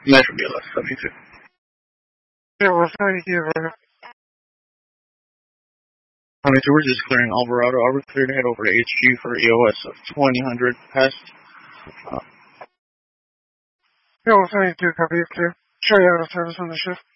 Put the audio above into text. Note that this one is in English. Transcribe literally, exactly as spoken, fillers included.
That should be less seventy-two. Yeah, we're seventy-two, bro. twenty-two, we're just clearing Alvarado. Are we clear to head over to H Q for E O S of twenty hundred past? Uh, Yeah, we're seventy-two, copy, clear. Sure, you have a service on the shift.